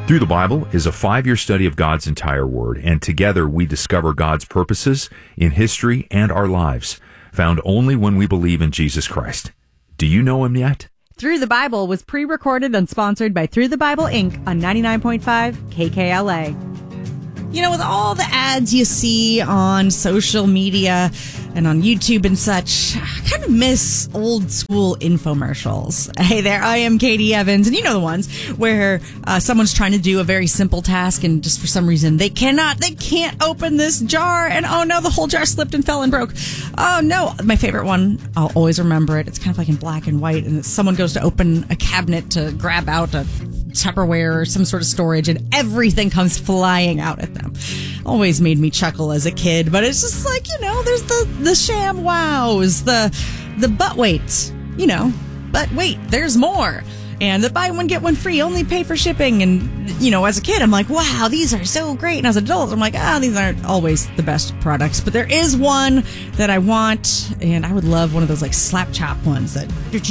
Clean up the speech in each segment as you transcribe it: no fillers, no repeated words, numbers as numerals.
Through the Bible is a 5-year study of God's entire Word, and together we discover God's purposes in history and our lives, found only when we believe in Jesus Christ. Do you know Him yet? Through the Bible was pre-recorded and sponsored by Through the Bible, Inc. on 99.5 KKLA. You know, with all the ads you see on social media and on YouTube and such, I kind of miss old school infomercials. Hey there, I am Katie Evans, and you know the ones where someone's trying to do a very simple task and just for some reason they can't open this jar, and oh no, the whole jar slipped and fell and broke. Oh no, my favorite one, I'll always remember it. It's kind of like in black and white, and someone goes to open a cabinet to grab out a Tupperware or some sort of storage, and everything comes flying out at them. Always made me chuckle as a kid, but it's just like, you know, there's the sham wows, the but wait, you know, but wait, there's more. And the buy one, get one free, only pay for shipping. And, you know, as a kid, I'm like, wow, these are so great. And as an adult, I'm like, these aren't always the best products. But there is one that I want, and I would love one of those, like, slap chop ones that...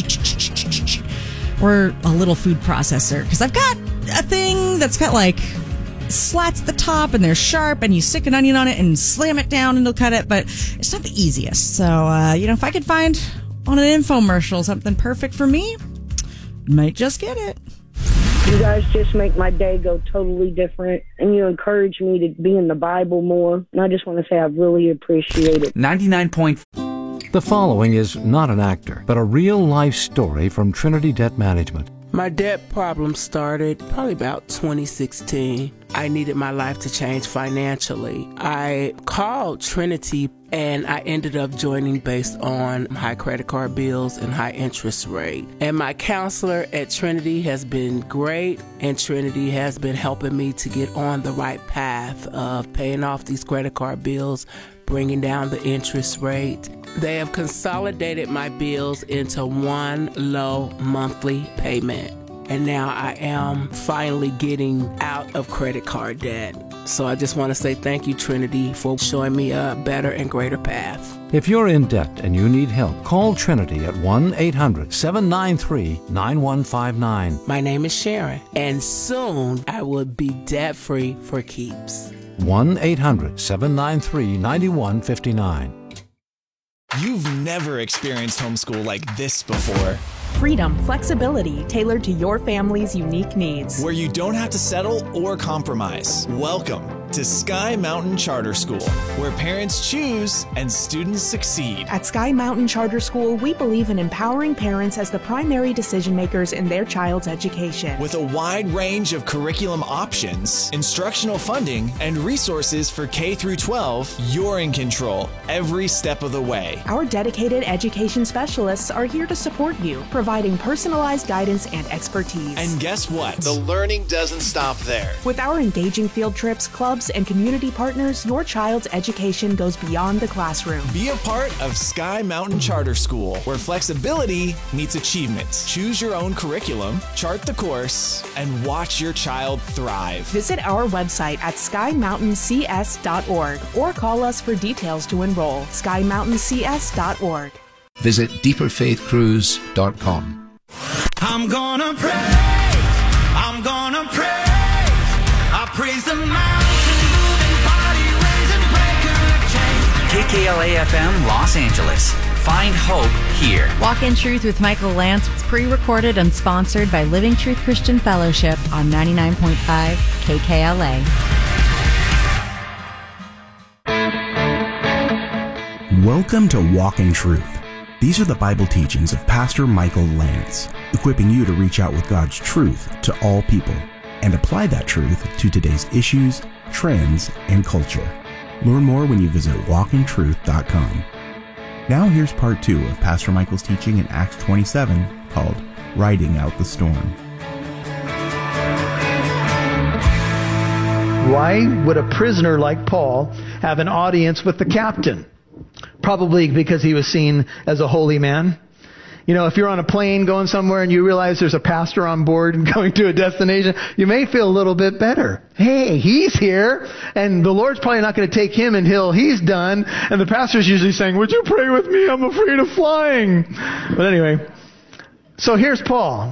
or a little food processor, because I've got a thing that's got like slats at the top and they're sharp, and you stick an onion on it and slam it down and it'll cut it, but it's not the easiest. So, you know, if I could find on an infomercial something perfect for me, might just get it. You guys just make my day go totally different, and you encourage me to be in the Bible more, and I just want to say I really appreciate it. 99. The following is not an actor, but a real-life story from Trinity Debt Management. My debt problem started probably about 2016. I needed my life to change financially. I called Trinity, and I ended up joining based on high credit card bills and high interest rate. And my counselor at Trinity has been great, and Trinity has been helping me to get on the right path of paying off these credit card bills, bringing down the interest rate. They have consolidated my bills into one low monthly payment. And now I am finally getting out of credit card debt. So I just want to say thank you, Trinity, for showing me a better and greater path. If you're in debt and you need help, call Trinity at 1-800-793-9159. My name is Sharon, and soon I will be debt-free for keeps. 1-800-793-9159. You've never experienced homeschool like this before. Freedom, flexibility, tailored to your family's unique needs. Where you don't have to settle or compromise. Welcome to Sky Mountain Charter School, where parents choose and students succeed. At Sky Mountain Charter School, we believe in empowering parents as the primary decision makers in their child's education. With a wide range of curriculum options, instructional funding, and resources for K through 12, you're in control every step of the way. Our dedicated education specialists are here to support you, providing personalized guidance and expertise. And guess what? The learning doesn't stop there. With our engaging field trips, clubs, and community partners, your child's education goes beyond the classroom. Be a part of Sky Mountain Charter School, where flexibility meets achievement. Choose your own curriculum, chart the course, and watch your child thrive. Visit our website at skymountainecs.org or call us for details to enroll. skymountainecs.org. Visit deeperfaithcruise.com. I'm gonna praise, I'm gonna praise, I praise the mountain moving, body raising, breaker of chains. KKLA FM Los Angeles. Find hope here. Walk in Truth with Michael Lance. It's pre-recorded and sponsored by Living Truth Christian Fellowship on 99.5 KKLA. Welcome to Walk in Truth. These are the Bible teachings of Pastor Michael Lance, equipping you to reach out with God's truth to all people and apply that truth to today's issues, trends, and culture. Learn more when you visit walkintruth.com. Now here's part 2 of Pastor Michael's teaching in Acts 27 called Riding Out the Storm. Why would a prisoner like Paul have an audience with the captain? Probably because he was seen as a holy man. You know, if you're on a plane going somewhere and you realize there's a pastor on board and going to a destination, you may feel a little bit better. Hey, he's here, and the Lord's probably not going to take him until he's done. And the pastor's usually saying, "Would you pray with me? I'm afraid of flying." But anyway, so here's Paul.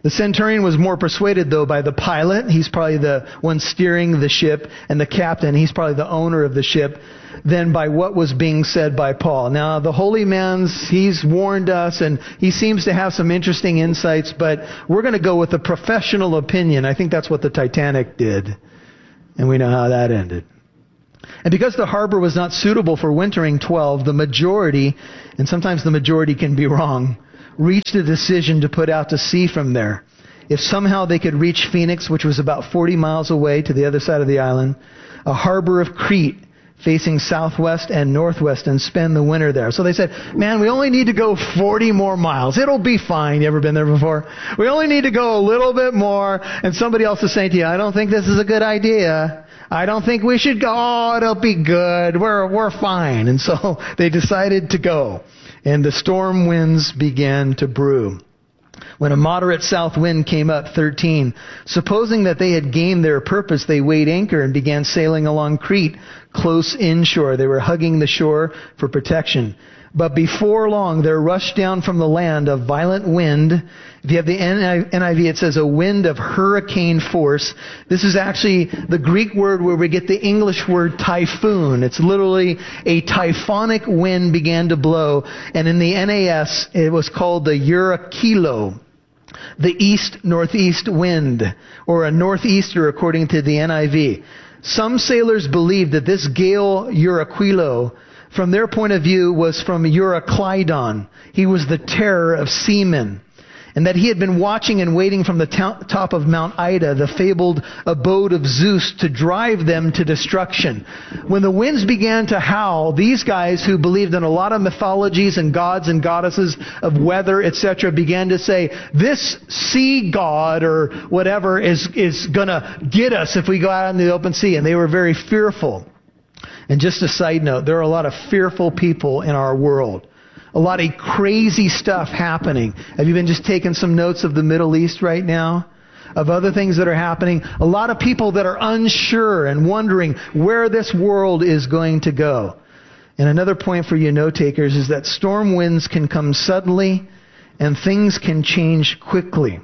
The centurion was more persuaded, though, by the pilot. He's probably the one steering the ship, and the captain, he's probably the owner of the ship, than by what was being said by Paul. Now, the holy man's, he's warned us, and he seems to have some interesting insights, but we're going to go with a professional opinion. I think that's what the Titanic did, and we know how that ended. And because the harbor was not suitable for wintering 12, the majority, and sometimes the majority can be wrong, reached a decision to put out to sea from there. If somehow they could reach Phoenix, which was about 40 miles away to the other side of the island, a harbor of Crete facing southwest and northwest, and spend the winter there. So they said, man, we only need to go 40 more miles. It'll be fine. You ever been there before? We only need to go a little bit more. And somebody else is saying to you, I don't think this is a good idea. I don't think we should go. Oh, it'll be good. We're fine. And so they decided to go. And the storm winds began to brew. When a moderate south wind came up, 13, supposing that they had gained their purpose, they weighed anchor and began sailing along Crete, close inshore. They were hugging the shore for protection. But before long, there rushed down from the land a violent wind. If you have the NIV, it says a wind of hurricane force. This is actually the Greek word where we get the English word typhoon. It's literally a typhonic wind began to blow. And in the NAS, it was called the Eurykilo, the east-northeast wind, or a northeaster according to the NIV. Some sailors believed that this gale Eurykilo, from their point of view, was from Euroclydon. He was the terror of seamen. And that he had been watching and waiting from the top of Mount Ida, the fabled abode of Zeus, to drive them to destruction. When the winds began to howl, these guys who believed in a lot of mythologies and gods and goddesses of weather, etc., began to say, this sea god or whatever is going to get us if we go out in the open sea. And they were very fearful. And just a side note, there are a lot of fearful people in our world. A lot of crazy stuff happening. Have you been just taking some notes of the Middle East right now? Of other things that are happening? A lot of people that are unsure and wondering where this world is going to go. And another point for you note takers is that storm winds can come suddenly and things can change quickly.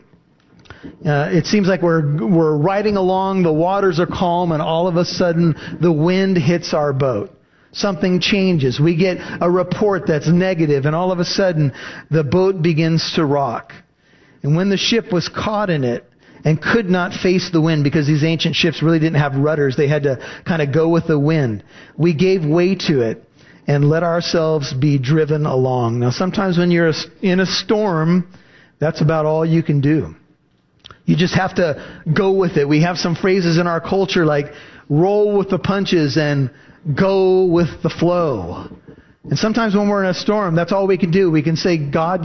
It seems like we're riding along, the waters are calm, and all of a sudden the wind hits our boat. Something changes. We get a report that's negative, and all of a sudden the boat begins to rock. And when the ship was caught in it and could not face the wind, because these ancient ships really didn't have rudders, they had to kind of go with the wind, we gave way to it and let ourselves be driven along. Now, sometimes when you're in a storm, that's about all you can do. You just have to go with it. We have some phrases in our culture like roll with the punches and go with the flow. And sometimes when we're in a storm, that's all we can do. We can say, God,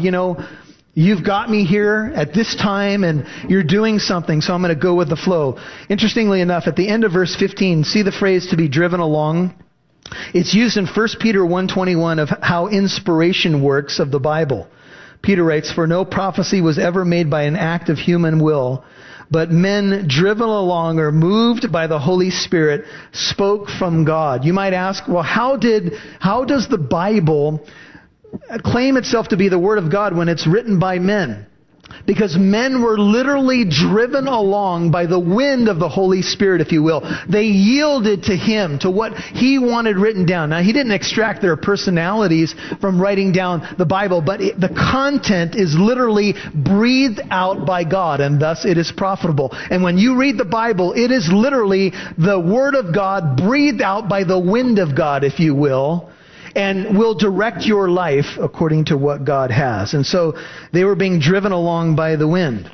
you've got me here at this time and you're doing something, so I'm going to go with the flow. Interestingly enough, at the end of verse 15, see the phrase to be driven along? It's used in 1 Peter 1:21 of how inspiration works of the Bible. Peter writes, for no prophecy was ever made by an act of human will, but men driven along or moved by the Holy Spirit spoke from God. You might ask, well, how does the Bible claim itself to be the Word of God when it's written by men? Because men were literally driven along by the wind of the Holy Spirit, if you will. They yielded to Him, to what He wanted written down. Now, He didn't extract their personalities from writing down the Bible, but the content is literally breathed out by God, and thus it is profitable. And when you read the Bible, it is literally the Word of God breathed out by the wind of God, if you will, and will direct your life according to what God has. And so they were being driven along by the wind.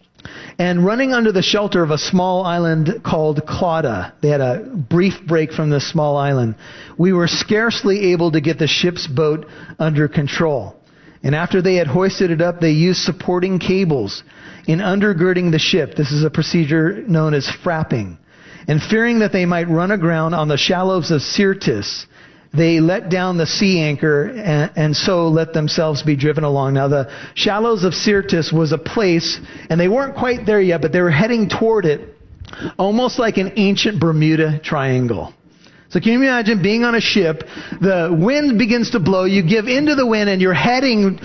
And running under the shelter of a small island called Clauda, they had a brief break from this small island, we were scarcely able to get the ship's boat under control. And after they had hoisted it up, they used supporting cables in undergirding the ship. This is a procedure known as frapping. And fearing that they might run aground on the shallows of Syrtis, they let down the sea anchor and so let themselves be driven along. Now, the shallows of Syrtis was a place, and they weren't quite there yet, but they were heading toward it, almost like an ancient Bermuda Triangle. So can you imagine being on a ship, the wind begins to blow, you give into the wind, and you're heading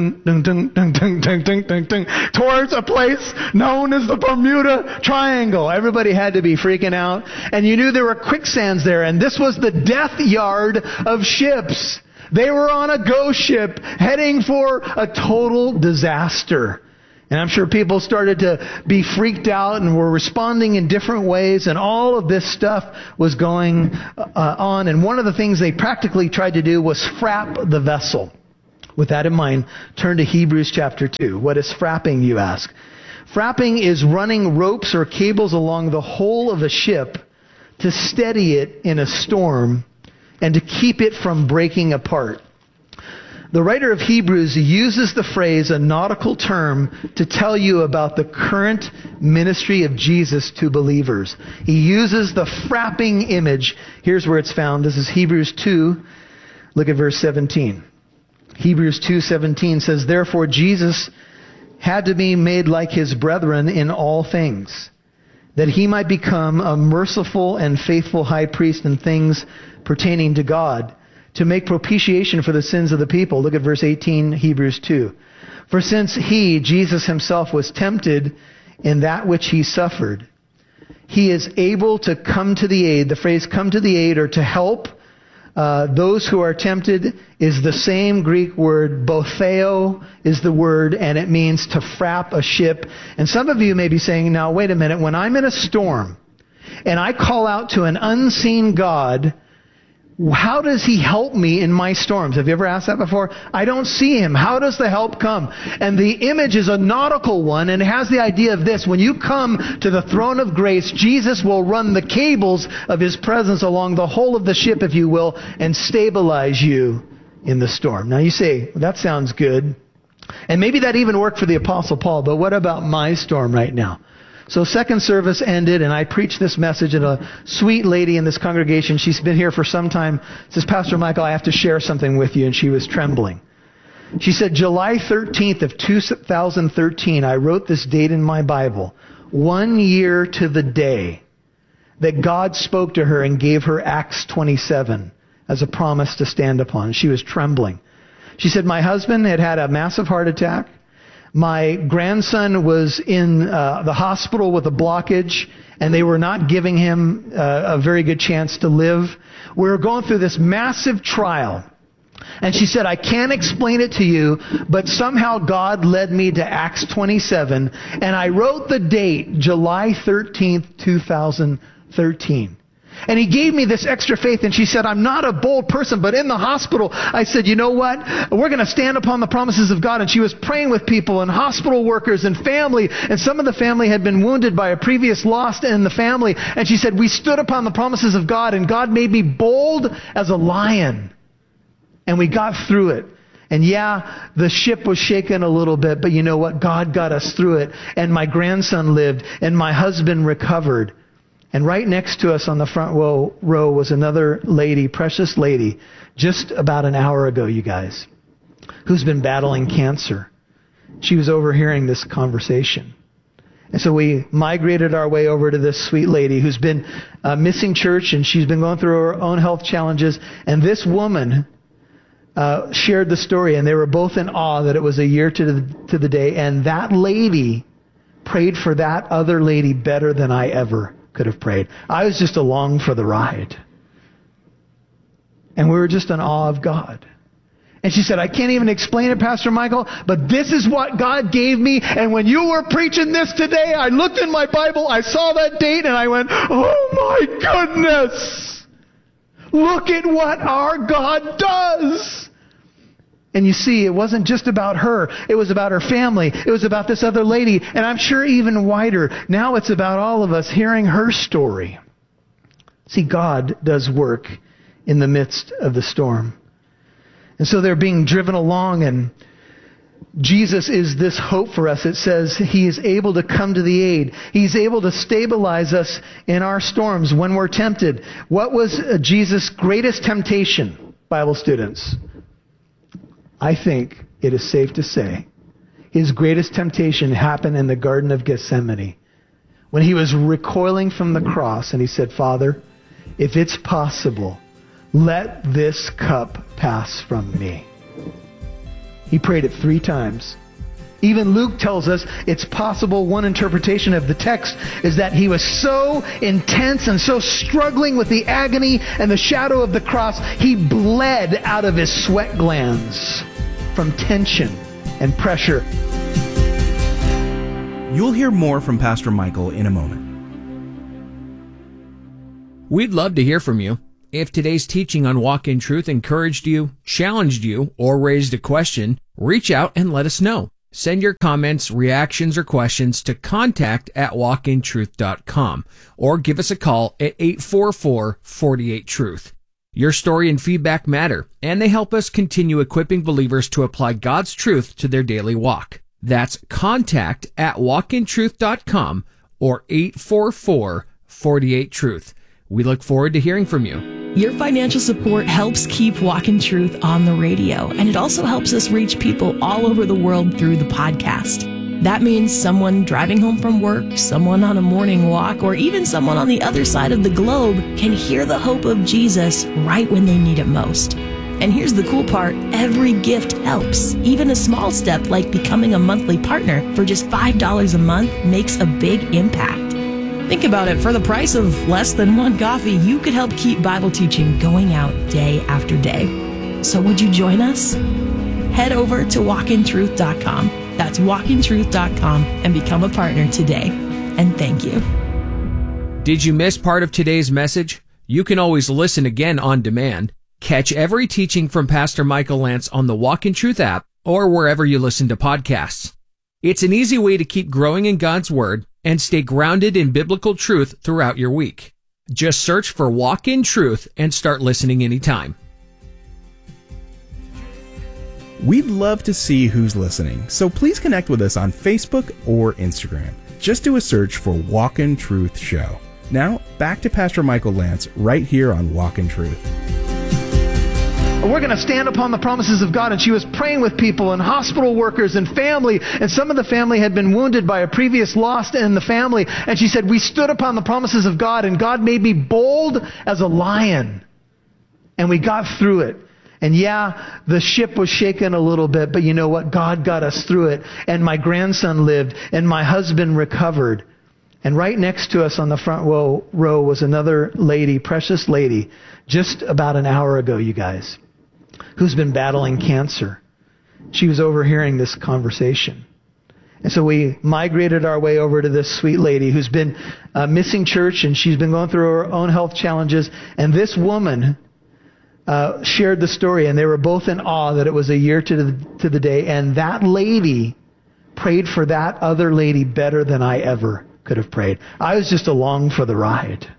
towards a place known as the Bermuda Triangle. Everybody had to be freaking out, and you knew there were quicksands there, and this was the death yard of ships. They were on a ghost ship heading for a total disaster. And I'm sure people started to be freaked out and were responding in different ways, and all of this stuff was going on. And one of the things they practically tried to do was frap the vessel. With that in mind, turn to Hebrews chapter 2. What is frapping, you ask? Frapping is running ropes or cables along the hull of a ship to steady it in a storm and to keep it from breaking apart. The writer of Hebrews uses the phrase, a nautical term, to tell you about the current ministry of Jesus to believers. He uses the frapping image. Here's where it's found. This is Hebrews 2. Look at verse 17. Hebrews 2:17 says, "Therefore Jesus had to be made like his brethren in all things, that he might become a merciful and faithful high priest in things pertaining to God, to make propitiation for the sins of the people." Look at verse 18, Hebrews 2. "For since he, Jesus himself, was tempted in that which he suffered, he is able to come to the aid." The phrase come to the aid, or to help those who are tempted, is the same Greek word. Botheo is the word, and it means to frap a ship. And some of you may be saying, now wait a minute, when I'm in a storm and I call out to an unseen God, how does he help me in my storms? Have you ever asked that before? I don't see him. How does the help come? And the image is a nautical one, and it has the idea of this. When you come to the throne of grace, Jesus will run the cables of his presence along the whole of the ship, if you will, and stabilize you in the storm. Now you say, well, that sounds good. And maybe that even worked for the Apostle Paul, but what about my storm right now? So second service ended, and I preached this message, and a sweet lady in this congregation, she's been here for some time, says, "Pastor Michael, I have to share something with you," and she was trembling. She said, "July 13th of 2013, I wrote this date in my Bible, 1 year to the day that God spoke to her and gave her Acts 27 as a promise to stand upon." She was trembling. She said, "My husband had had a massive heart attack. My grandson was in the hospital with a blockage, and they were not giving him a very good chance to live. We were going through this massive trial." And she said, "I can't explain it to you, but somehow God led me to Acts 27, and I wrote the date, July 13th, 2013. And he gave me this extra faith." And she said, "I'm not a bold person, but in the hospital, I said, you know what? We're going to stand upon the promises of God." And she was praying with people and hospital workers and family. And some of the family had been wounded by a previous loss in the family. And she said, "We stood upon the promises of God, and God made me bold as a lion. And we got through it. And yeah, the ship was shaken a little bit, but you know what? God got us through it. And my grandson lived, and my husband recovered." And right next to us on the front row was another lady, precious lady, just about an hour ago, you guys, who's been battling cancer. She was overhearing this conversation. And so we migrated our way over to this sweet lady who's been missing church, and she's been going through her own health challenges. And this woman shared the story, and they were both in awe that it was a year to the day. And that lady prayed for that other lady better than I ever could have prayed. I was just along for the ride. And we were just in awe of God. And she said, "I can't even explain it, Pastor Michael, but this is what God gave me. And when you were preaching this today, I looked in my Bible, I saw that date, and I went, oh my goodness! Look at what our God does!" And you see, it wasn't just about her. It was about her family. It was about this other lady. And I'm sure even wider. Now it's about all of us hearing her story. See, God does work in the midst of the storm. And so they're being driven along, and Jesus is this hope for us. It says he is able to come to the aid. He's able to stabilize us in our storms when we're tempted. What was Jesus' greatest temptation, Bible students? I think it is safe to say his greatest temptation happened in the Garden of Gethsemane when he was recoiling from the cross and he said, "Father, if it's possible, let this cup pass from me. He prayed it 3 times. Even Luke tells us it's possible. One interpretation of the text is that he was so intense and so struggling with the agony and the shadow of the cross, he bled out of his sweat glands from tension and pressure. You'll hear more from Pastor Michael in a moment. We'd love to hear from you. If today's teaching on Walk in Truth encouraged you, challenged you, or raised a question, reach out and let us know. Send your comments, reactions, or questions to contact@walkintruth.com or give us a call at 844-48-TRUTH. Your story and feedback matter, and they help us continue equipping believers to apply God's truth to their daily walk. That's contact@walkintruth.com or 844-48-TRUTH. We look forward to hearing from you. Your financial support helps keep Walk in Truth on the radio, and it also helps us reach people all over the world through the podcast. That means someone driving home from work, someone on a morning walk, or even someone on the other side of the globe can hear the hope of Jesus right when they need it most. And here's the cool part, every gift helps. Even a small step like becoming a monthly partner for just $5 a month makes a big impact. Think about it, for the price of less than 1 coffee, you could help keep Bible teaching going out day after day. So would you join us? Head over to walkintruth.com. That's walkintruth.com and become a partner today. And thank you. Did you miss part of today's message? You can always listen again on demand. Catch every teaching from Pastor Michael Lantz on the Walk in Truth app or wherever you listen to podcasts. It's an easy way to keep growing in God's Word and stay grounded in biblical truth throughout your week. Just search for Walk in Truth and start listening anytime. We'd love to see who's listening, so please connect with us on Facebook or Instagram. Just do a search for Walk in Truth Show. Now, back to Pastor Michael Lantz right here on Walk in Truth. We're going to stand upon the promises of God. And she was praying with people and hospital workers and family. And some of the family had been wounded by a previous loss in the family. And she said, we stood upon the promises of God, and God made me bold as a lion. And we got through it. And yeah, the ship was shaken a little bit, but you know what? God got us through it. And my grandson lived, and my husband recovered. And right next to us on the front row was another lady, precious lady, just about an hour ago, you guys, who's been battling cancer. She was overhearing this conversation. And so we migrated our way over to this sweet lady who's been missing church, and she's been going through her own health challenges. And this woman shared the story, and they were both in awe that it was a year to the day. And that lady prayed for that other lady better than I ever could have prayed. I was just along for the ride.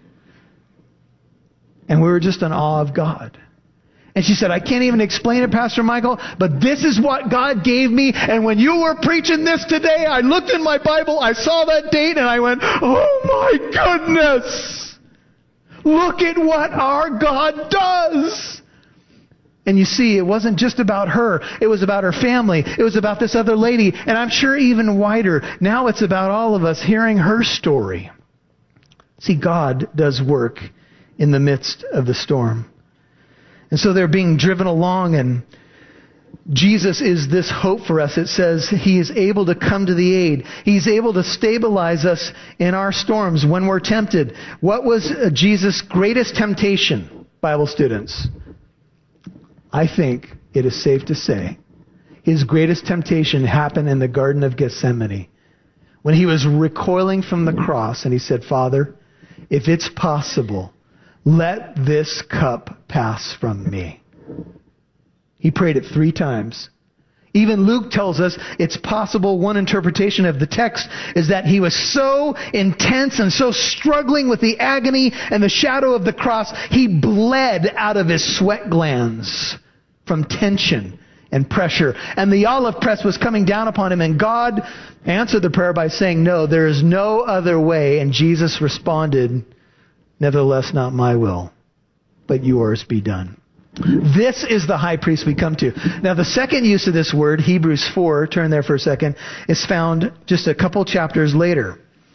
And we were just in awe of God. And she said, I can't even explain it, Pastor Michael, but this is what God gave me. And when you were preaching this today, I looked in my Bible, I saw that date, and I went, oh my goodness! Look at what our God does! And you see, it wasn't just about her. It was about her family. It was about this other lady. And I'm sure even wider. Now it's about all of us hearing her story. See, God does work in the midst of the storm. And so they're being driven along, and Jesus is this hope for us. It says He is able to come to the aid. He's able to stabilize us in our storms when we're tempted. What was Jesus' greatest temptation, Bible students? I think it is safe to say His greatest temptation happened in the Garden of Gethsemane when He was recoiling from the cross, and He said, Father, if it's possible, let this cup pass from me. He prayed it 3 times. Even Luke tells us it's possible. One interpretation of the text is that he was so intense and so struggling with the agony and the shadow of the cross, he bled out of his sweat glands from tension and pressure. And the olive press was coming down upon him, and God answered the prayer by saying, no, there is no other way. And Jesus responded, nevertheless, not my will, but yours be done. This is the high priest we come to. Now, the second use of this word, Hebrews 4, turn there for a second, is found just a couple chapters later.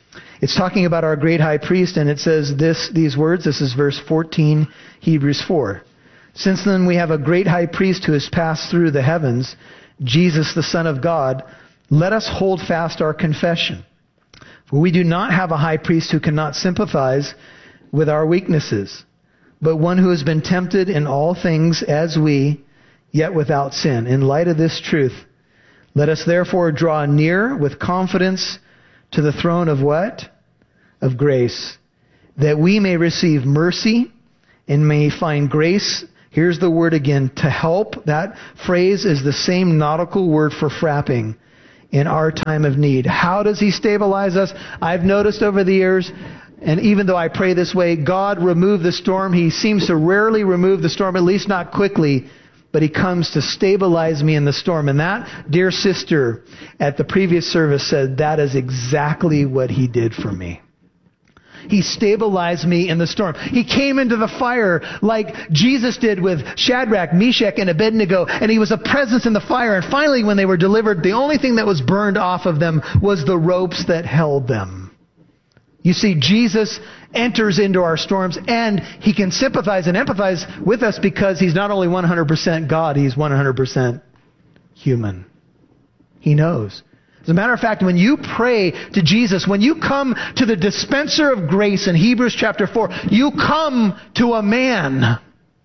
It's talking about our great high priest, and it says these words. This is verse 14, Hebrews 4. Since then we have a great high priest who has passed through the heavens, Jesus, the Son of God. Let us hold fast our confession. For we do not have a high priest who cannot sympathize with our weaknesses, but one who has been tempted in all things as we, yet without sin. In light of this truth, let us therefore draw near with confidence to the throne of what? Of grace, that we may receive mercy and may find grace. Here's the word again, to help. That phrase is the same nautical word for frapping in our time of need. How does he stabilize us? I've noticed over the years, and even though I pray this way, God remove the storm. He seems to rarely remove the storm, at least not quickly, but he comes to stabilize me in the storm. And that dear sister at the previous service said that is exactly what he did for me. He stabilized me in the storm. He came into the fire like Jesus did with Shadrach, Meshach, and Abednego, and he was a presence in the fire. And finally, when they were delivered, the only thing that was burned off of them was the ropes that held them. You see, Jesus enters into our storms, and he can sympathize and empathize with us because he's not only 100% God, he's 100% human. He knows. As a matter of fact, when you pray to Jesus, when you come to the dispenser of grace in Hebrews chapter 4, you come to a man,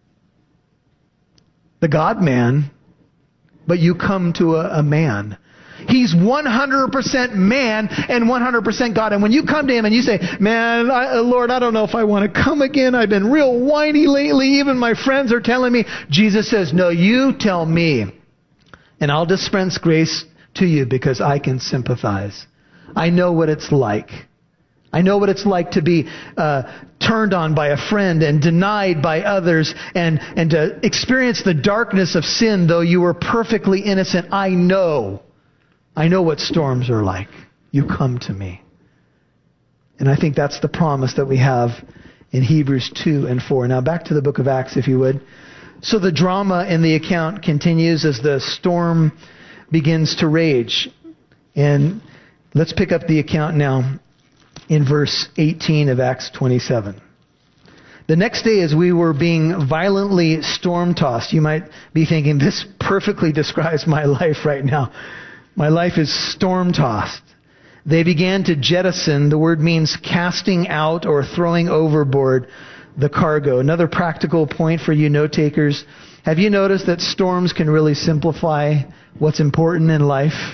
the God-man, but you come to a man. He's 100% man and 100% God. And when you come to him and you say, man, Lord, I don't know if I want to come again. I've been real whiny lately. Even my friends are telling me. Jesus says, no, you tell me, and I'll dispense grace to you because I can sympathize. I know what it's like. I know what it's like to be turned on by a friend and denied by others and to experience the darkness of sin though you were perfectly innocent. I know what storms are like. You come to me. And I think that's the promise that we have in Hebrews 2 and 4. Now back to the book of Acts, if you would. So the drama in the account continues as the storm begins to rage. And let's pick up the account now in verse 18 of Acts 27. The next day, as we were being violently storm-tossed, you might be thinking, this perfectly describes my life right now. My life is storm-tossed. They began to jettison. The word means casting out or throwing overboard the cargo. Another practical point for you note-takers. Have you noticed that storms can really simplify what's important in life?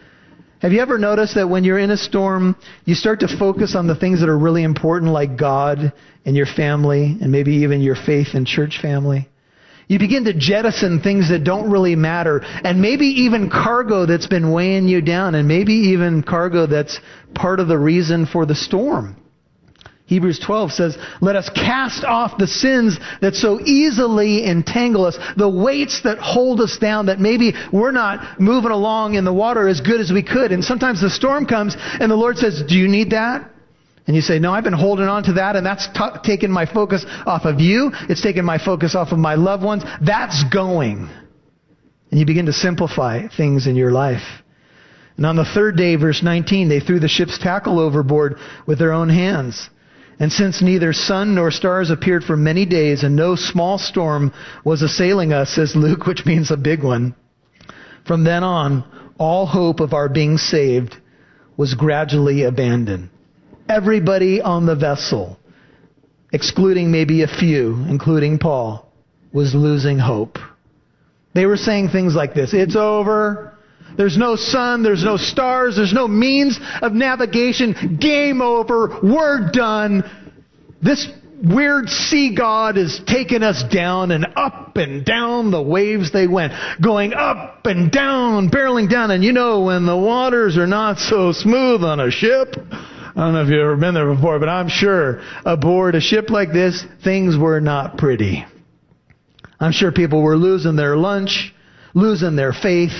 Have you ever noticed that when you're in a storm, you start to focus on the things that are really important, like God and your family, and maybe even your faith and church family? You begin to jettison things that don't really matter, and maybe even cargo that's been weighing you down, and maybe even cargo that's part of the reason for the storm. Hebrews 12 says, let us cast off the sins that so easily entangle us, the weights that hold us down, that maybe we're not moving along in the water as good as we could. And sometimes the storm comes and the Lord says, do you need that? And you say, no, I've been holding on to that, and that's taken my focus off of you. It's taken my focus off of my loved ones. That's going. And you begin to simplify things in your life. And on the third day, verse 19, they threw the ship's tackle overboard with their own hands. And since neither sun nor stars appeared for many days, and no small storm was assailing us, says Luke, which means a big one, from then on, all hope of our being saved was gradually abandoned. Everybody on the vessel, excluding maybe a few, including Paul, was losing hope. They were saying things like this: it's over. There's no sun, there's no stars, there's no means of navigation. Game over. We're done. This weird sea god is taking us down, and up and down the waves they went. Going up and down, barreling down. And you know, when the waters are not so smooth on a ship, I don't know if you've ever been there before, but I'm sure aboard a ship like this, things were not pretty. I'm sure people were losing their lunch, losing their faith.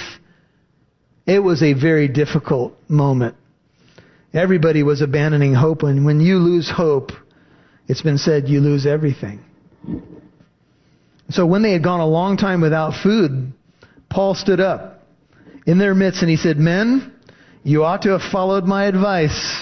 It was a very difficult moment. Everybody was abandoning hope, and when you lose hope, it's been said you lose everything. So when they had gone a long time without food, Paul stood up in their midst and he said, men, you ought to have followed my advice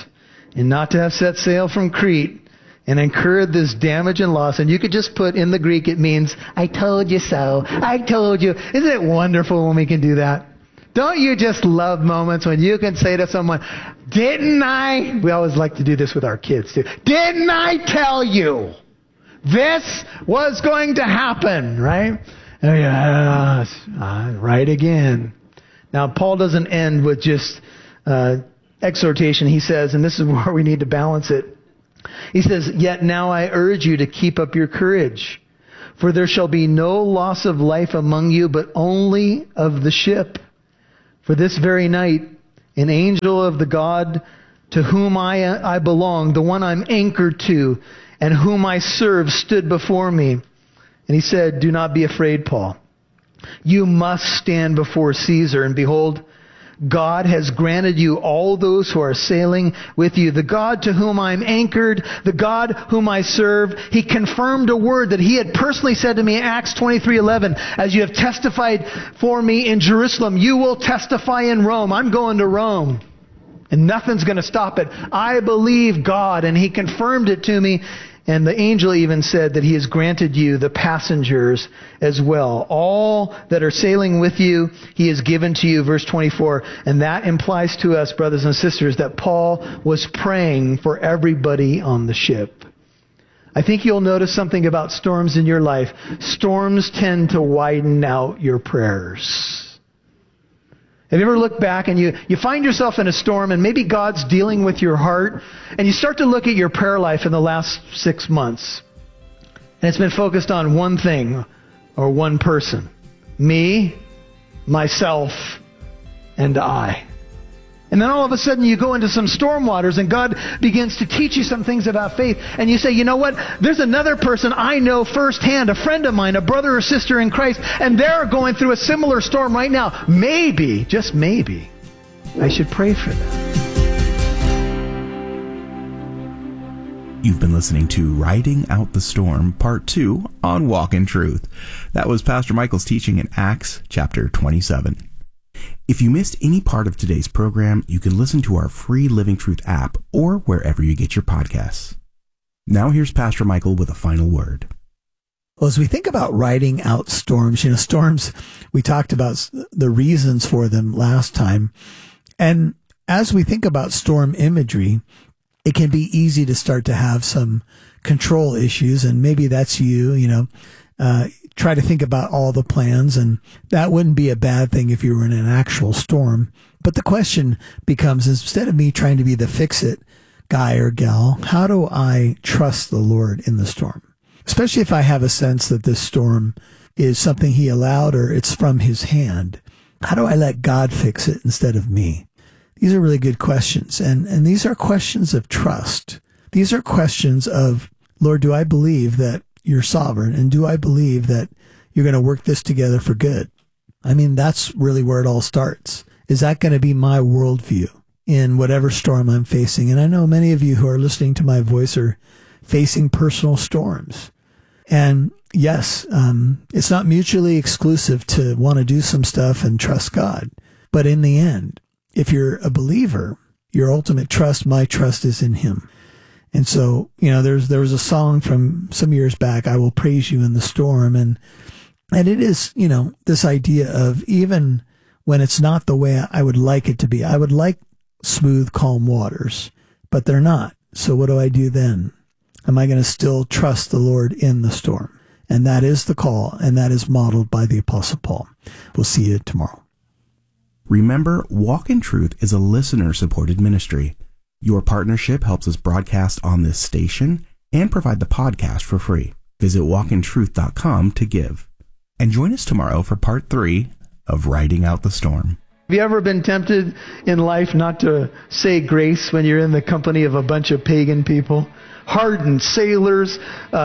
and not to have set sail from Crete and incurred this damage and loss. And you could just put in the Greek, it means, I told you so. I told you. Isn't it wonderful when we can do that? Don't you just love moments when you can say to someone, didn't I? We always like to do this with our kids too. Didn't I tell you this was going to happen, right? Oh, yes, right again. Now, Paul doesn't end with just exhortation. He says, and this is where we need to balance it. He says, yet now I urge you to keep up your courage, for there shall be no loss of life among you, but only of the ship. For this very night, an angel of the God to whom I belong, the one I'm anchored to, and whom I serve, stood before me. And he said, do not be afraid, Paul. You must stand before Caesar, and behold, God has granted you all those who are sailing with you. The God to whom I'm anchored, the God whom I serve, he confirmed a word that he had personally said to me in Acts 23:11. As you have testified for me in Jerusalem, you will testify in Rome. I'm going to Rome. And nothing's going to stop it. I believe God, and he confirmed it to me. And the angel even said that he has granted you the passengers as well. All that are sailing with you, he has given to you, verse 24. And that implies to us, brothers and sisters, that Paul was praying for everybody on the ship. I think you'll notice something about storms in your life. Storms tend to widen out your prayers. Have you ever looked back and you find yourself in a storm and maybe God's dealing with your heart and you start to look at your prayer life in the last 6 months and it's been focused on one thing or one person. Me, myself, and I. And then all of a sudden you go into some storm waters and God begins to teach you some things about faith. And you say, you know what? There's another person I know firsthand, a friend of mine, a brother or sister in Christ, and they're going through a similar storm right now. Maybe, just maybe, I should pray for them. You've been listening to Riding Out the Storm, Part 2 on Walk in Truth. That was Pastor Michael's teaching in Acts chapter 27. If you missed any part of today's program, you can listen to our free Living Truth app or wherever you get your podcasts. Now here's Pastor Michael with a final word. Well, as we think about riding out storms, storms, we talked about the reasons for them last time. And as we think about storm imagery, it can be easy to start to have some control issues. And maybe that's you, try to think about all the plans, and that wouldn't be a bad thing if you were in an actual storm. But the question becomes, instead of me trying to be the fix-it guy or gal, how do I trust the Lord in the storm? Especially if I have a sense that this storm is something he allowed or it's from his hand. How do I let God fix it instead of me? These are really good questions. And these are questions of trust. These are questions of, Lord, do I believe that you're sovereign, and do I believe that you're going to work this together for good? I mean, that's really where it all starts. Is that going to be my worldview in whatever storm I'm facing? And I know many of you who are listening to my voice are facing personal storms. And yes, it's not mutually exclusive to want to do some stuff and trust God. But in the end, if you're a believer, your ultimate trust, my trust, is in him. And so, there was a song from some years back, I Will Praise You in the Storm. And it is, this idea of even when it's not the way I would like it to be. I would like smooth, calm waters, but they're not. So what do I do then? Am I going to still trust the Lord in the storm? And that is the call, and that is modeled by the Apostle Paul. We'll see you tomorrow. Remember, Walk in Truth is a listener-supported ministry. Your partnership helps us broadcast on this station and provide the podcast for free. Visit walkintruth.com to give. And join us tomorrow for part 3 of Riding Out the Storm. Have you ever been tempted in life not to say grace when you're in the company of a bunch of pagan people? Hardened sailors,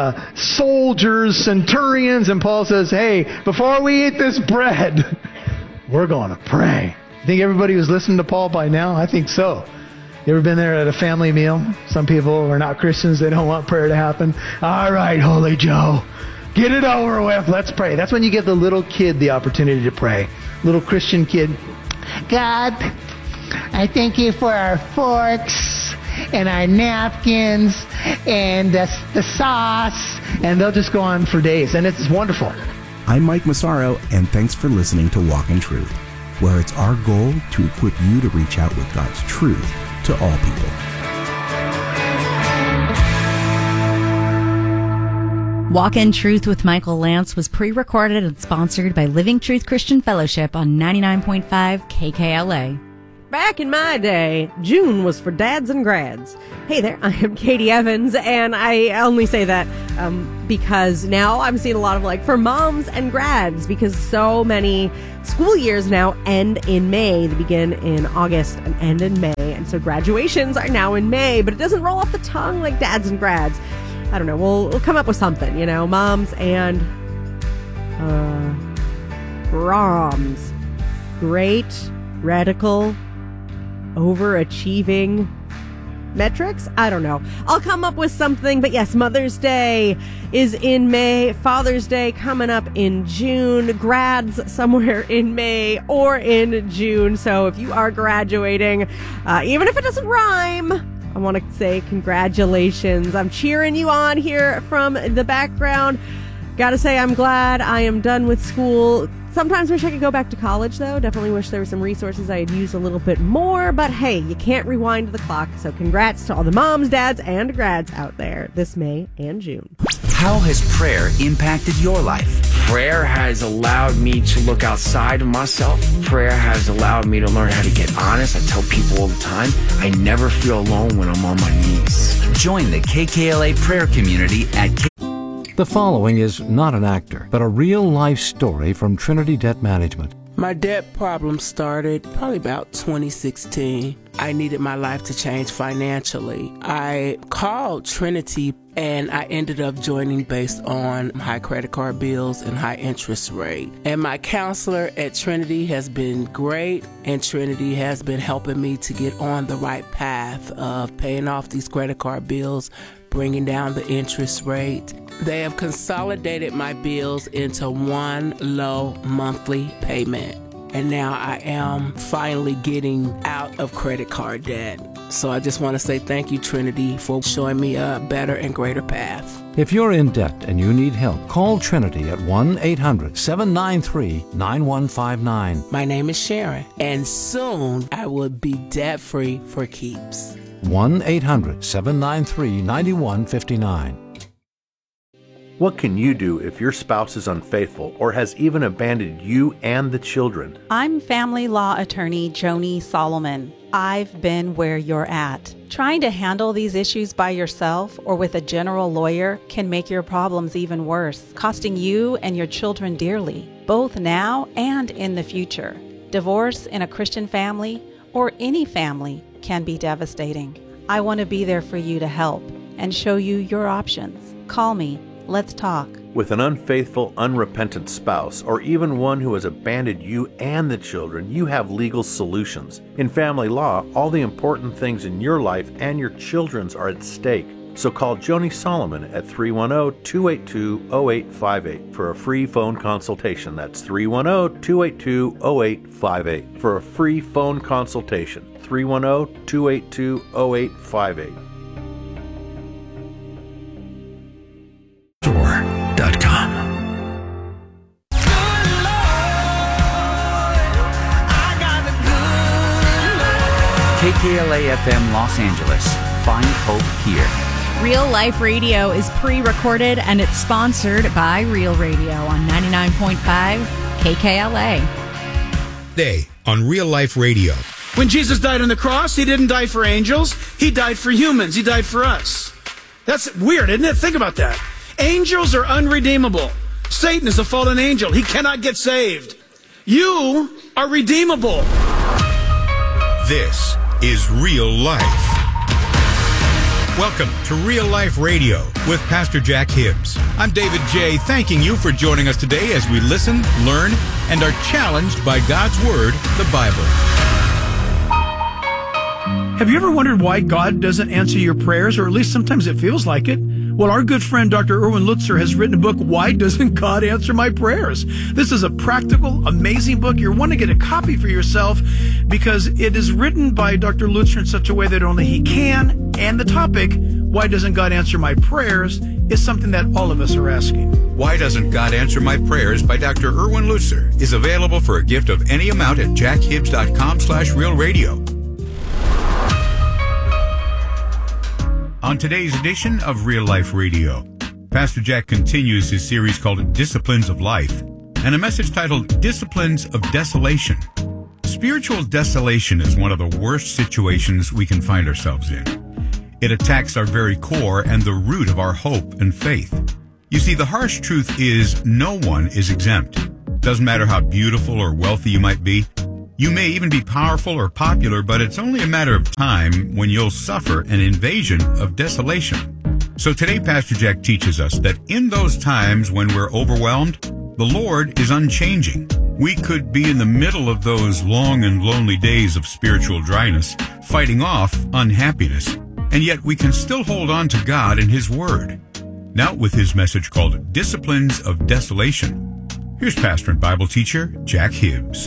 soldiers, centurions, and Paul says, hey, before we eat this bread, we're going to pray. You think everybody was listening to Paul by now? I think so. You ever been there at a family meal? Some people are not Christians. They don't want prayer to happen. All right, Holy Joe, get it over with. Let's pray. That's when you give the little kid the opportunity to pray. Little Christian kid. God, I thank you for our forks and our napkins and the sauce, and they'll just go on for days, and it's wonderful. I'm Mike Massaro, and thanks for listening to Walk in Truth, where it's our goal to equip you to reach out with God's truth to all people. Walk in Truth with Michael Lance was pre-recorded and sponsored by Living Truth Christian Fellowship on 99.5 KKLA. Back in my day, June was for dads and grads. Hey there, I am Katie Evans, and I only say that because now I'm seeing a lot of for moms and grads, because so many school years now end in May. They begin in August and end in May, and so graduations are now in May, but it doesn't roll off the tongue like dads and grads. I don't know, we'll come up with something, moms and ROMs. Great, radical, overachieving metrics? I don't know. I'll come up with something, but yes, Mother's Day is in May, Father's Day coming up in June, grads somewhere in May or in June. So if you are graduating, even if it doesn't rhyme, I want to say congratulations. I'm cheering you on here from the background. Gotta say, I'm glad I am done with school. Sometimes wish I could go back to college, though. Definitely wish there were some resources I had used a little bit more. But hey, you can't rewind the clock. So congrats to all the moms, dads, and grads out there this May and June. How has prayer impacted your life? Prayer has allowed me to look outside of myself. Prayer has allowed me to learn how to get honest. I tell people all the time, I never feel alone when I'm on my knees. Join the KKLA prayer community at The following is not an actor, but a real-life story from Trinity Debt Management. My debt problem started probably about 2016. I needed my life to change financially. I called Trinity and I ended up joining based on high credit card bills and high interest rate. And my counselor at Trinity has been great, and Trinity has been helping me to get on the right path of paying off these credit card bills, bringing down the interest rate. They have consolidated my bills into one low monthly payment. And now I am finally getting out of credit card debt. So I just want to say thank you, Trinity, for showing me a better and greater path. If you're in debt and you need help, call Trinity at 1-800-793-9159. My name is Sharon, and soon I will be debt-free for keeps. 1-800-793-9159. What can you do if your spouse is unfaithful or has even abandoned you and the children? I'm family law attorney Joni Solomon. I've been where you're at. Trying to handle these issues by yourself or with a general lawyer can make your problems even worse, costing you and your children dearly, both now and in the future. Divorce in a Christian family or any family can be devastating. I want to be there for you to help and show you your options. Call me. Let's talk. With an unfaithful, unrepentant spouse, or even one who has abandoned you and the children, you have legal solutions. In family law, all the important things in your life and your children's are at stake. So call Joni Solomon at 310-282-0858 for a free phone consultation. That's 310-282-0858 for a free phone consultation. 310-282-0858. KKLA FM Los Angeles. Find hope here. Real Life Radio is pre-recorded and it's sponsored by Real Radio on 99.5 KKLA. Day on Real Life Radio. When Jesus died on the cross, he didn't die for angels. He died for humans. He died for us. That's weird, isn't it? Think about that. Angels are unredeemable. Satan is a fallen angel. He cannot get saved. You are redeemable. This is Real Life. Welcome to Real Life Radio with Pastor Jack Hibbs. I'm David J., thanking you for joining us today as we listen, learn, and are challenged by God's Word, the Bible. Have you ever wondered why God doesn't answer your prayers, or at least sometimes it feels like it? Well, our good friend Dr. Erwin Lutzer has written a book, Why Doesn't God Answer My Prayers? This is a practical, amazing book. You'll want to get a copy for yourself because it is written by Dr. Lutzer in such a way that only he can. And the topic, Why Doesn't God Answer My Prayers, is something that all of us are asking. Why Doesn't God Answer My Prayers by Dr. Erwin Lutzer is available for a gift of any amount at jackhibbs.com/realradio. On today's edition of Real Life Radio, Pastor Jack continues his series called Disciplines of Life, and a message titled Disciplines of Desolation. Spiritual desolation is one of the worst situations we can find ourselves in. It attacks our very core and the root of our hope and faith. You see, the harsh truth is no one is exempt. Doesn't matter how beautiful or wealthy you might be. You may even be powerful or popular, but it's only a matter of time when you'll suffer an invasion of desolation. So today, Pastor Jack teaches us that in those times when we're overwhelmed, the Lord is unchanging. We could be in the middle of those long and lonely days of spiritual dryness, fighting off unhappiness, and yet we can still hold on to God and His Word. Now with his message called Disciplines of Desolation, here's pastor and Bible teacher Jack Hibbs.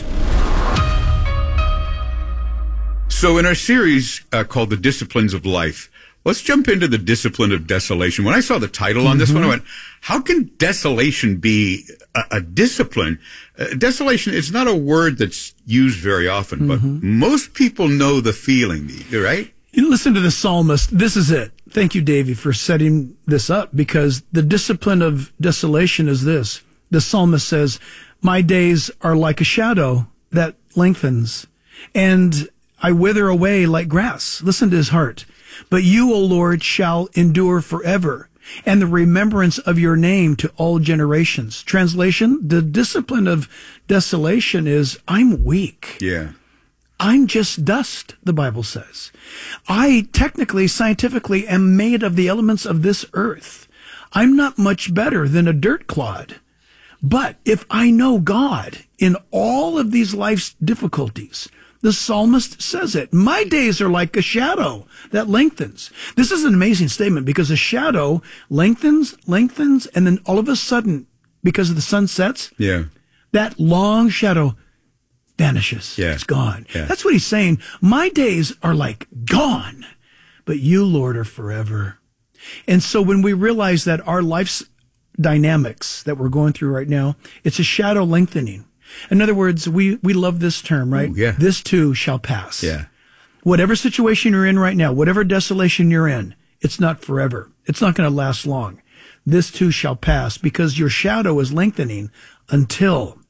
So in our series called The Disciplines of Life, let's jump into the discipline of desolation. When I saw the title on this one, I went, how can desolation be a discipline? Desolation is not a word that's used very often, but most people know the feeling, right? You listen to the psalmist. This is it. Thank you, Davey, for setting this up, because the discipline of desolation is this. The psalmist says, my days are like a shadow that lengthens, and I wither away like grass. Listen to his heart. But you, O Lord, shall endure forever, and the remembrance of your name to all generations. Translation, the discipline of desolation is, I'm weak. Yeah. I'm just dust, the Bible says. I technically, scientifically, am made of the elements of this earth. I'm not much better than a dirt clod. But if I know God in all of these life's difficulties, the psalmist says it. My days are like a shadow that lengthens. This is an amazing statement because a shadow lengthens, and then all of a sudden, because the sun sets, that long shadow vanishes. Yeah. It's gone. Yeah. That's what he's saying. My days are like gone, but you, Lord, are forever. And so when we realize that our life's dynamics that we're going through right now, it's a shadow lengthening. In other words, we love this term, right? Ooh, yeah. This too shall pass. Yeah. Whatever situation you're in right now, whatever desolation you're in, it's not forever. It's not going to last long. This too shall pass, because your shadow is lengthening until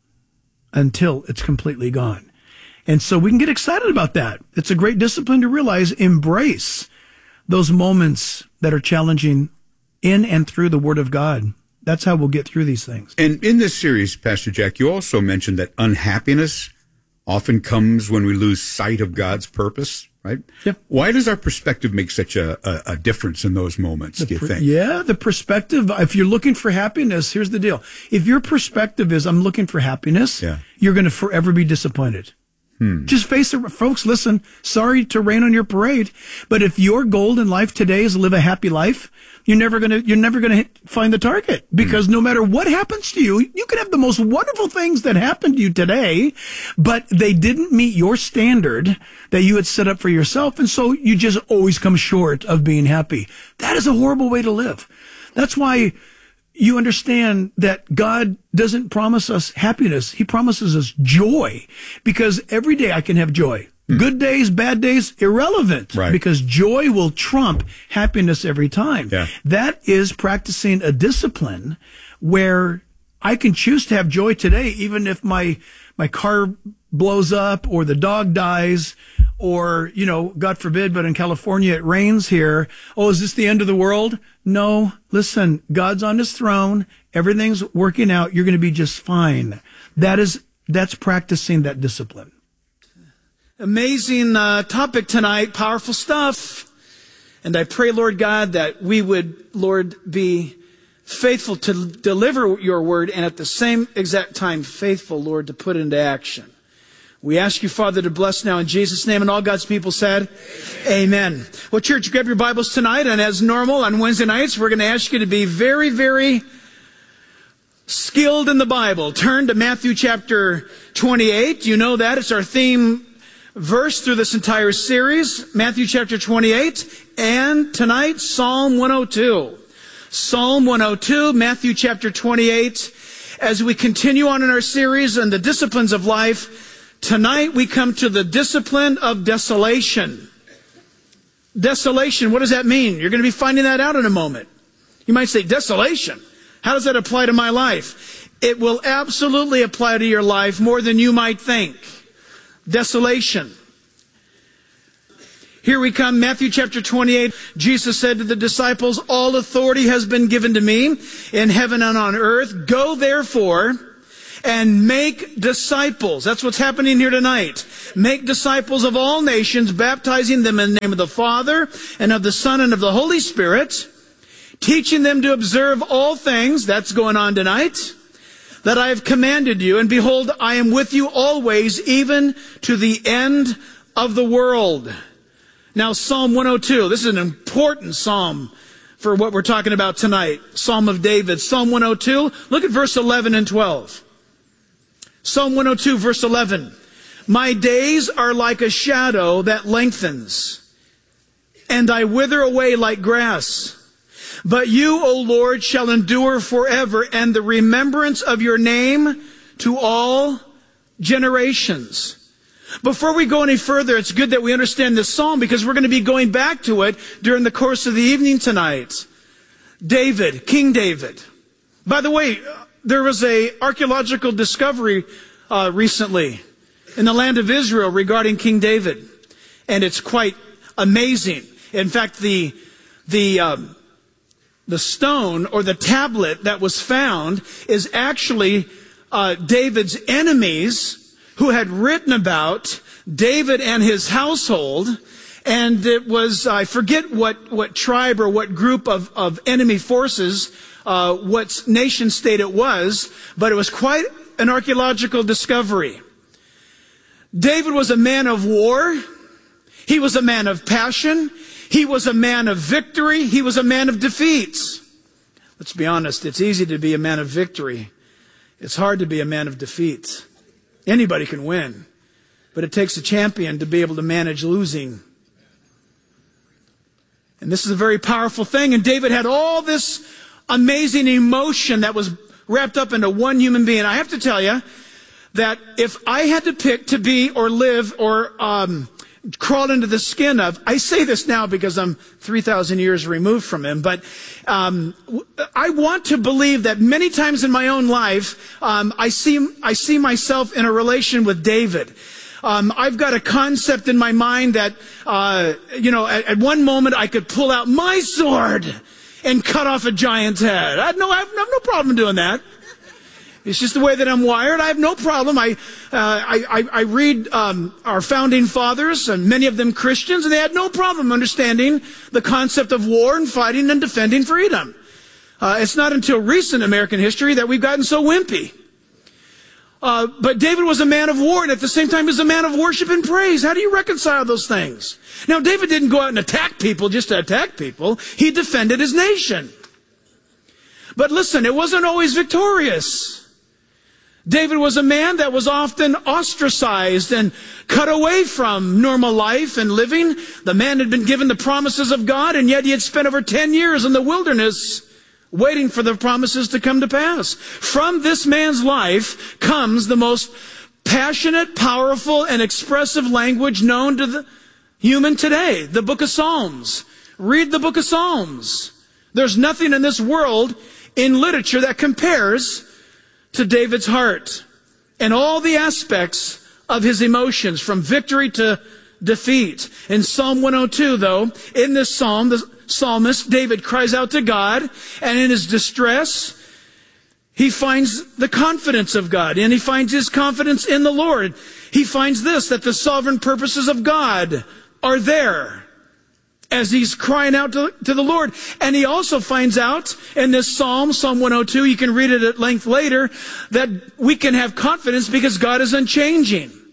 it's completely gone. And so we can get excited about that. It's a great discipline to realize, embrace those moments that are challenging in and through the Word of God. That's how we'll get through these things. And in this series, Pastor Jack, you also mentioned that unhappiness often comes when we lose sight of God's purpose, right? Yep. Why does our perspective make such a difference in those moments, do you think? Yeah, the perspective. If you're looking for happiness, here's the deal. If your perspective is, I'm looking for happiness, you're going to forever be disappointed. Just face it, folks. Listen, sorry to rain on your parade, but if your goal in life today is to live a happy life, you're never gonna find the target, because no matter what happens to you, you can have the most wonderful things that happen to you today, but they didn't meet your standard that you had set up for yourself, and so you just always come short of being happy. That is a horrible way to live. That's why you understand that God doesn't promise us happiness. He promises us joy, because every day I can have joy. Good days, bad days, irrelevant, right? Because joy will trump happiness every time. Yeah. That is practicing a discipline where I can choose to have joy today, even if my car blows up or the dog dies, or, God forbid, but in California it rains here. Oh, is this the end of the world? No, listen, God's on his throne. Everything's working out. You're going to be just fine. That's practicing that discipline. Amazing topic tonight, powerful stuff. And I pray, Lord God, that we would, Lord, be faithful to deliver your word, and at the same exact time, faithful, Lord, to put it into action. We ask you, Father, to bless now in Jesus' name, and all God's people said, Amen. Well, church, grab your Bibles tonight, and as normal on Wednesday nights, we're going to ask you to be very, very skilled in the Bible. Turn to Matthew chapter 28. You know that. It's our theme verse through this entire series. Matthew chapter 28, and tonight, Psalm 102. Psalm 102, Matthew chapter 28. As we continue on in our series on the disciplines of life, tonight we come to the discipline of desolation. Desolation, what does that mean? You're going to be finding that out in a moment. You might say, desolation? How does that apply to my life? It will absolutely apply to your life more than you might think. Desolation. Here we come, Matthew chapter 28. Jesus said to the disciples, all authority has been given to me in heaven and on earth. Go therefore and make disciples. That's what's happening here tonight. Make disciples of all nations, baptizing them in the name of the Father and of the Son and of the Holy Spirit, teaching them to observe all things, that's going on tonight, that I have commanded you. And behold, I am with you always, even to the end of the world. Now, Psalm 102, this is an important psalm for what we're talking about tonight. Psalm of David, Psalm 102. Look at verse 11 and 12. Psalm 102, verse 11. My days are like a shadow that lengthens, and I wither away like grass. But you, O Lord, shall endure forever, and the remembrance of your name to all generations. Before we go any further, it's good that we understand this psalm because we're going to be going back to it during the course of the evening tonight. David, King David. By the way, there was an archaeological discovery recently in the land of Israel regarding King David, and it's quite amazing. In fact, the stone or the tablet that was found is actually David's enemies who had written about David and his household. And it was, I forget what tribe or what group of enemy forces, what nation state it was, but it was quite an archaeological discovery. David was a man of war. He was a man of passion. He was a man of victory. He was a man of defeats. Let's be honest, it's easy to be a man of victory. It's hard to be a man of defeats. Anybody can win, but it takes a champion to be able to manage losing. And this is a very powerful thing. And David had all this amazing emotion that was wrapped up into one human being. I have to tell you that if I had to pick to be or live or crawl into the skin of, I say this now because I'm 3,000 years removed from him, but I want to believe that many times in my own life, I see myself in a relation with David. I've got a concept in my mind that, at one moment I could pull out my sword and cut off a giant's head. I have no problem doing that. It's just the way that I'm wired. I have no problem. I read our founding fathers, and many of them Christians, and they had no problem understanding the concept of war and fighting and defending freedom. It's not until recent American history that we've gotten so wimpy. But David was a man of war, and at the same time, he was a man of worship and praise. How do you reconcile those things? Now, David didn't go out and attack people just to attack people. He defended his nation. But listen, it wasn't always victorious. David was a man that was often ostracized and cut away from normal life and living. The man had been given the promises of God, and yet he had spent over 10 years in the wilderness waiting for the promises to come to pass. From this man's life comes the most passionate, powerful, and expressive language known to the human today, the book of Psalms. Read the book of Psalms. There's nothing in this world in literature that compares to David's heart and all the aspects of his emotions, from victory to defeat. In Psalm 102, though, in this psalm, the psalmist David cries out to God, and in his distress, he finds the confidence of God, and he finds his confidence in the Lord. He finds this, that the sovereign purposes of God are there as he's crying out to the Lord. And he also finds out in this psalm, Psalm 102, you can read it at length later, that we can have confidence because God is unchanging.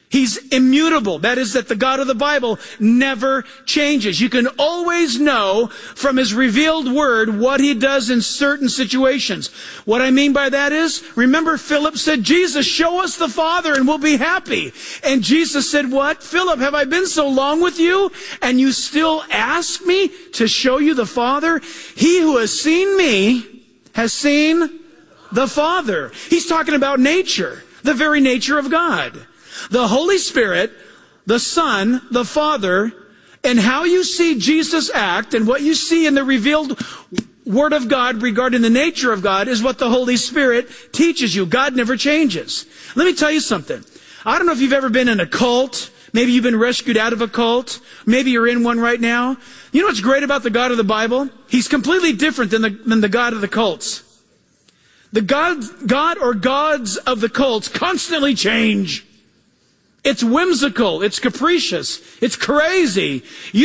He's immutable. That is, that the God of the Bible never changes. You can always know from his revealed word what he does in certain situations. What I mean by that is, remember Philip said, Jesus, show us the Father and we'll be happy. And Jesus said, what? Philip, have I been so long with you and you still ask me to show you the Father? He who has seen me has seen the Father. He's talking about nature, the very nature of God. The Holy Spirit, the Son, the Father, and how you see Jesus act and what you see in the revealed Word of God regarding the nature of God is what the Holy Spirit teaches you. God never changes. Let me tell you something. I don't know if you've ever been in a cult. Maybe you've been rescued out of a cult. Maybe you're in one right now. You know what's great about the God of the Bible? He's completely different than the God of the cults. The God or gods of the cults constantly change. It's whimsical. It's capricious. It's crazy.